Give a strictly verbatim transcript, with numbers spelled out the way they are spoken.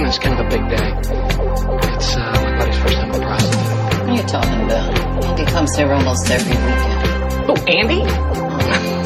is kind of a big day. It's uh, my buddy's first time in Prostitute. What are you talking about? Andy comes here almost every weekend. Oh, Andy?